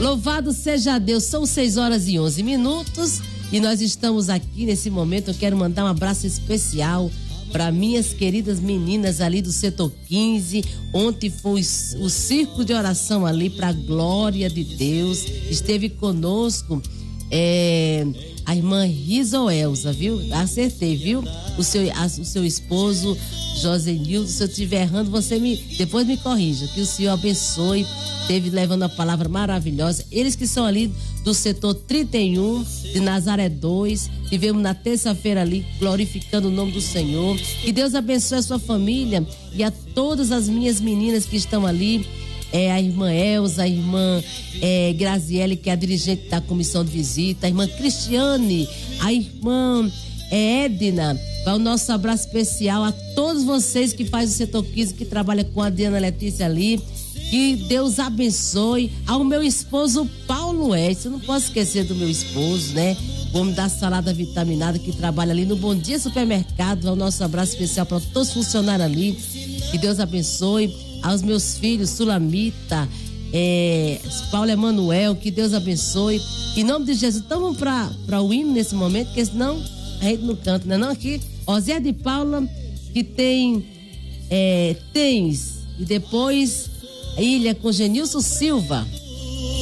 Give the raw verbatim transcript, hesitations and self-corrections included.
Louvado seja Deus, são seis horas e onze minutos e nós estamos aqui nesse momento. Eu quero mandar um abraço especial para minhas queridas meninas ali do setor quinze. Ontem foi o circo de oração ali para a glória de Deus. Esteve conosco é, a irmã Risoelza, viu? Acertei, viu? O seu, a, o seu esposo Josenildo. Se eu estiver errando, você me depois me corrija. Que o Senhor abençoe. Teve levando a palavra maravilhosa. Eles que são ali do setor trinta e um, de Nazaré dois. Tivemos na terça-feira ali glorificando o nome do Senhor. Que Deus abençoe a sua família e a todas as minhas meninas que estão ali. É, a irmã Elza, a irmã é, Graziele, que é a dirigente da comissão de visita, a irmã Cristiane, a irmã é, Edna. Vai o nosso abraço especial a todos vocês que fazem o setor quinze, que trabalha com a Diana Letícia ali. Que Deus abençoe ao meu esposo Paulo Edson. Não posso esquecer do meu esposo, né? O homem da salada vitaminada que trabalha ali no Bom Dia Supermercado. Vai o nosso abraço especial para todos os funcionários ali. Que Deus abençoe aos meus filhos, Sulamita, é, Paulo Emanuel. Que Deus abençoe. Em nome de Jesus, estamos para o hino nesse momento, porque senão a gente não canta, né? Não, aqui, Osé de Paula, que tem é, Tens, e depois Ilha com Genilson Silva.